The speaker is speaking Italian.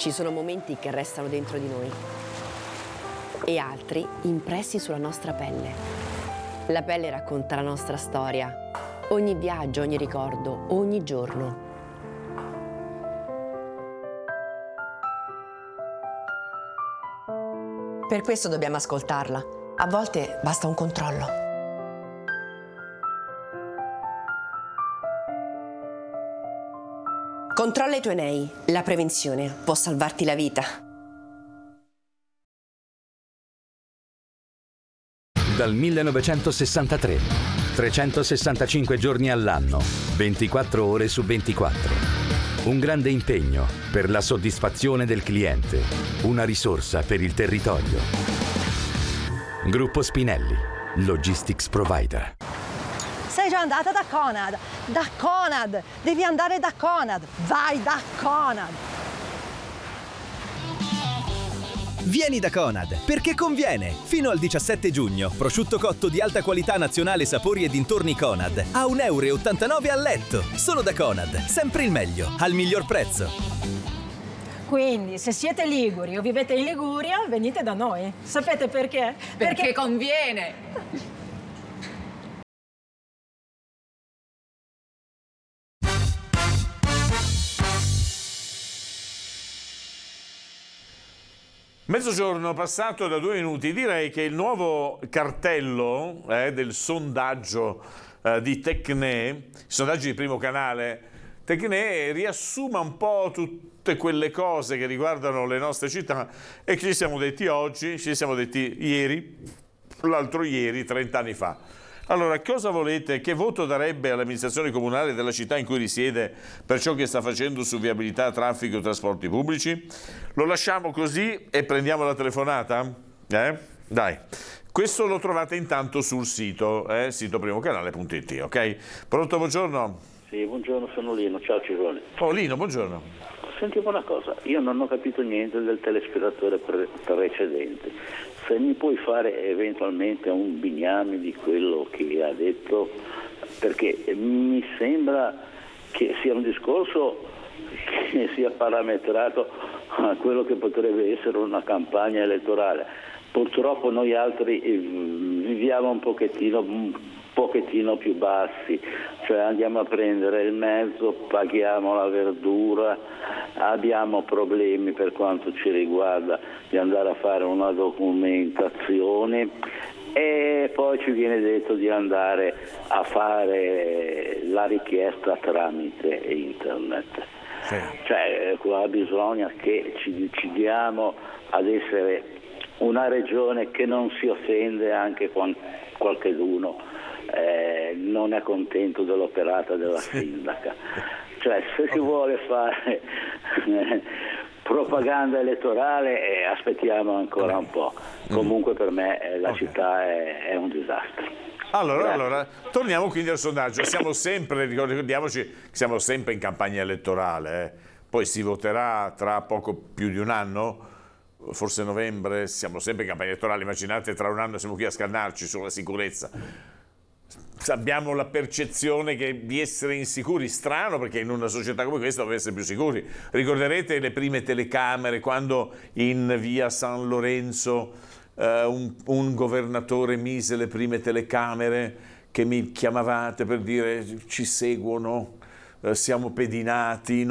Ci sono momenti che restano dentro di noi e altri impressi sulla nostra pelle. La pelle racconta la nostra storia, ogni viaggio, ogni ricordo, ogni giorno. Per questo dobbiamo ascoltarla. A volte basta un controllo. Controlla i tuoi nei. La prevenzione può salvarti la vita. Dal 1963, 365 giorni all'anno, 24 ore su 24. Un grande impegno per la soddisfazione del cliente, una risorsa per il territorio. Gruppo Spinelli, Logistics Provider. Sei già andata da Conad? Da Conad! Devi andare da Conad! Vai da Conad! Vieni da Conad, perché conviene! Fino al 17 giugno, prosciutto cotto di alta qualità nazionale sapori e dintorni Conad a 1,89 € al letto. Solo da Conad, sempre il meglio, al miglior prezzo. Quindi, se siete liguri o vivete in Liguria, venite da noi. Sapete perché? Perché conviene! Mezzogiorno passato da 2 minuti, direi che il nuovo cartello del sondaggio di Tecne, i sondaggi di Primo Canale, Tecne riassuma un po' tutte quelle cose che riguardano le nostre città e che ci siamo detti oggi, ci siamo detti ieri, l'altro ieri, 30 anni fa. Allora, cosa volete? Che voto darebbe all'amministrazione comunale della città in cui risiede per ciò che sta facendo su viabilità, traffico e trasporti pubblici? Lo lasciamo così e prendiamo la telefonata? Dai. Questo lo trovate intanto sul sito, sito primocanale.it, ok? Pronto, buongiorno? Sì, buongiorno, sono Lino. Ciao Cirone. Oh, Lino, buongiorno. Sentiamo una cosa, io non ho capito niente del telespettatore precedente. Se mi puoi fare eventualmente un bigname di quello che ha detto, perché mi sembra che sia un discorso che sia parametrato a quello che potrebbe essere una campagna elettorale. Purtroppo noi altri viviamo un pochettino più bassi, cioè andiamo a prendere il mezzo, paghiamo la verdura, abbiamo problemi per quanto ci riguarda di andare a fare una documentazione e poi ci viene detto di andare a fare la richiesta tramite internet. Sì. Cioè qua bisogna che ci decidiamo ad essere una regione che non si offende anche quando qualcheduno non è contento dell'operata della sindaca. Cioè se si vuole fare propaganda elettorale aspettiamo ancora un po'. Comunque per me la città è un disastro. Allora, torniamo quindi al sondaggio. Siamo sempre, ricordiamoci, siamo sempre in campagna elettorale. Poi si voterà tra poco più di un anno, forse novembre, siamo sempre in campagna elettorale. Immaginate tra un anno siamo qui a scannarci sulla sicurezza. Abbiamo la percezione di essere insicuri, strano perché in una società come questa dobbiamo essere più sicuri. Ricorderete le prime telecamere quando in via San Lorenzo un governatore mise le prime telecamere che mi chiamavate per dire ci seguono, siamo pedinati,